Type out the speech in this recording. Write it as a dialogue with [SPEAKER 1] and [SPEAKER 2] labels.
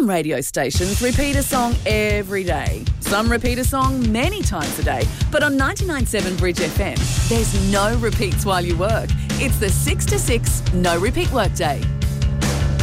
[SPEAKER 1] Some radio stations repeat a song every day. Some repeat a song many times a day. But on 99.7 Bridge FM, there's no repeats while you work. It's the 6 to 6 no repeat workday.